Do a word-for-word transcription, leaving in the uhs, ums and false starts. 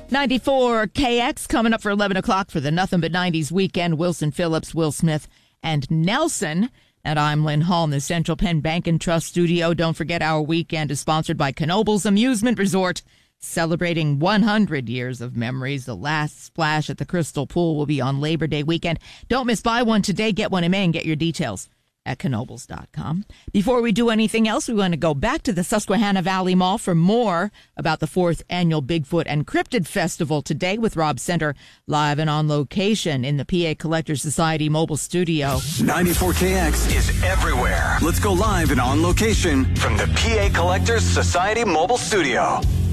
ninety-four K X coming up for eleven o'clock for the Nothing But nineties weekend. Wilson Phillips, Will Smith, and Nelson. And I'm Lynn Hall in the Central Penn Bank and Trust studio. Don't forget our weekend is sponsored by Knoebels Amusement Resort, celebrating one hundred years of memories. The last splash at the Crystal Pool will be on Labor Day weekend. Don't miss buy one today, get one in May, and get your details at knoebels dot com. Before we do anything else, we want to go back to the Susquehanna Valley Mall for more about the fourth annual Bigfoot and Cryptid Festival today with Rob Center live and on location in the P A Collectors Society mobile studio. ninety-four K X is everywhere. Let's go live and on location from the P A Collectors Society mobile studio.